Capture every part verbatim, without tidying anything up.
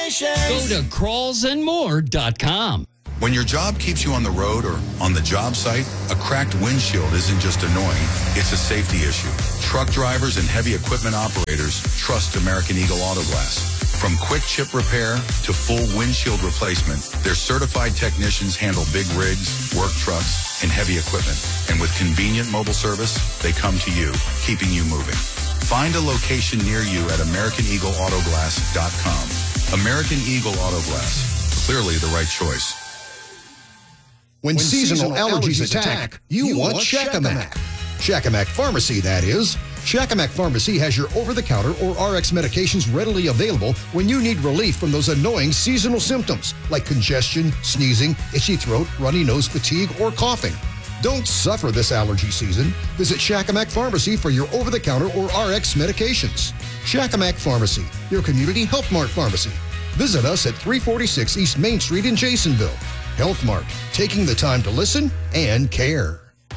Creations. Go to crawls and more dot com. When your job keeps you on the road or on the job site, a cracked windshield isn't just annoying, it's a safety issue. Truck drivers and heavy equipment operators trust American Eagle Auto Glass. From quick chip repair to full windshield replacement, their certified technicians handle big rigs, work trucks, and heavy equipment. And with convenient mobile service, they come to you, keeping you moving. Find a location near you at American Eagle Auto Glass dot com. American Eagle Auto Glass, clearly the right choice. When, when seasonal, seasonal allergies, allergies attack, you, you want, want Shakamak. Shakamak Pharmacy, that is. Shakamak Pharmacy has your over-the-counter or R X medications readily available when you need relief from those annoying seasonal symptoms like congestion, sneezing, itchy throat, runny nose, fatigue, or coughing. Don't suffer this allergy season. Visit Shakamak Pharmacy for your over-the-counter or R X medications. Shakamak Pharmacy, your community Health Mart pharmacy. Visit us at three forty-six East Main Street in Jasonville. Health Mart, taking the time to listen and care.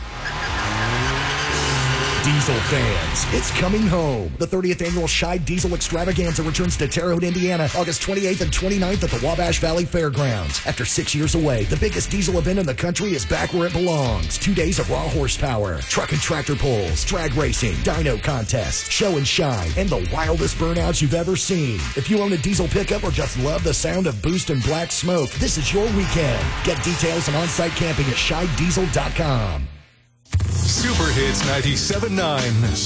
Diesel fans, it's coming home. The thirtieth annual Scheid Diesel Extravaganza returns to Terre Haute, Indiana, August twenty-eighth and twenty-ninth at the Wabash Valley Fairgrounds. After six years away, the biggest diesel event in the country is back where it belongs. Two days of raw horsepower, truck and tractor pulls, drag racing, dyno contests, show and shine, and the wildest burnouts you've ever seen. If you own a diesel pickup or just love the sound of boost and black smoke, this is your weekend. Get details on on-site camping at Scheid Diesel dot com. Super Hits ninety-seven point nine.